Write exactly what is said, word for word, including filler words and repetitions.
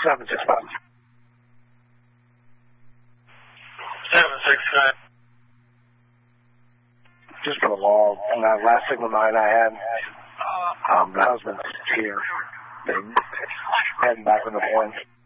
seven six five. Seven six five. Just for the law, on that last signal nine I had, um, the husband's here. They heading back on the point.